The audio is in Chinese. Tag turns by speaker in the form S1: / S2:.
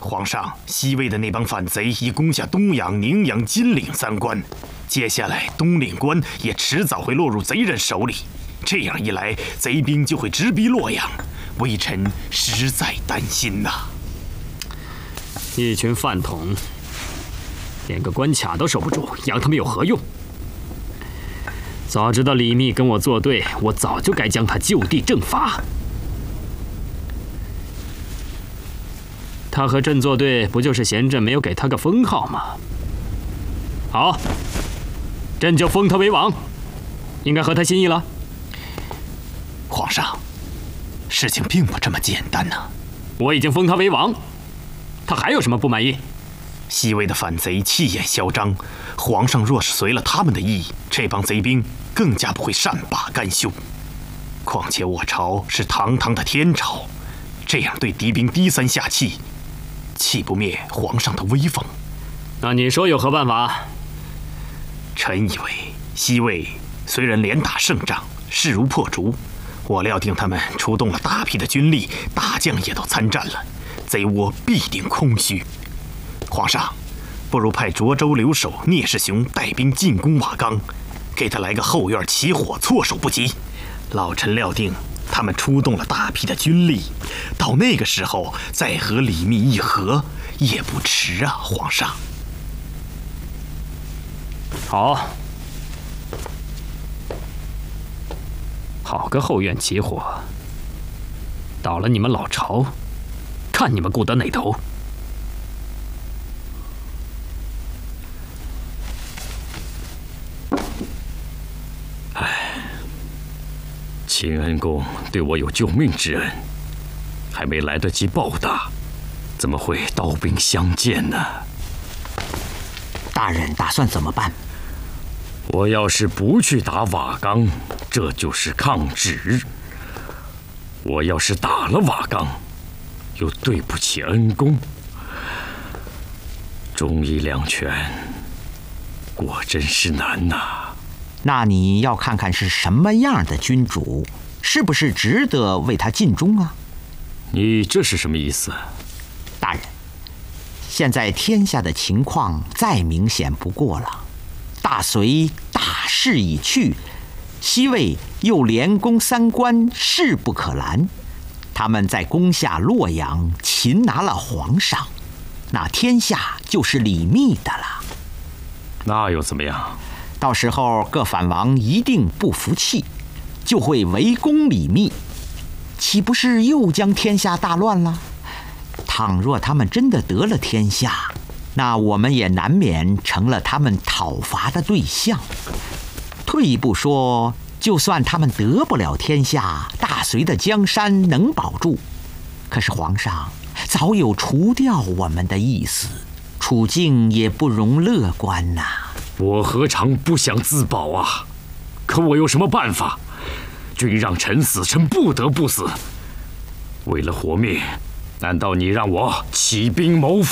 S1: 皇上，西魏的那帮反贼已攻下东阳、宁阳、金陵3关，接下来东岭关也迟早会落入贼人手里。这样一来，贼兵就会直逼洛阳，微臣实在担心呐。
S2: 一群饭桶，连个关卡都守不住，养他们有何用？早知道李密跟我作对，我早就该将他就地正法。他和朕作对，不就是嫌朕没有给他个封号吗？好，朕就封他为王，应该合他心意了。
S1: 皇上，事情并不这么简单呐。
S2: 我已经封他为王，他还有什么不满意？
S1: 西魏的反贼气焰嚣张，皇上若是随了他们的意，这帮贼兵更加不会善罢甘休。况且我朝是堂堂的天朝，这样对敌兵低三下气，岂不灭皇上的威风？
S2: 那你说有何办法？
S1: 臣以为西魏虽然连打胜仗，势如破竹，我料定他们出动了大批的军力，大将也都参战了，贼窝必定空虚。皇上，不如派涿州留守聂士雄带兵进攻瓦岗，给他来个后院起火，措手不及。老臣料定他们出动了大批的军力，到那个时候再和李密议和也不迟啊，皇上。
S2: 好，好个后院起火，倒了你们老巢，看你们顾得哪头！
S3: 秦恩公对我有救命之恩，还没来得及报答，怎么会刀兵相见呢？
S4: 大人打算怎么办？
S3: 我要是不去打瓦岗，这就是抗旨；我要是打了瓦岗，又对不起恩公。忠义两全，果真是难呐。
S4: 那你要看看是什么样的君主，是不是值得为他尽忠啊？
S3: 你这是什么意思？
S4: 大人，现在天下的情况再明显不过了。大隋大势已去，西魏又连攻3关，势不可拦。他们在攻下洛阳，擒拿了皇上，那天下就是李密的了。
S3: 那又怎么样？
S4: 到时候各反王一定不服气，就会围攻李密，岂不是又将天下大乱了？倘若他们真的得了天下，那我们也难免成了他们讨伐的对象。退一步说，就算他们得不了天下，大隋的江山能保住，可是皇上早有除掉我们的意思，处境也不容乐观呐。
S3: 我何尝不想自保啊？可我有什么办法？君让臣死，臣不得不死。为了活命，难道你让我起兵谋反？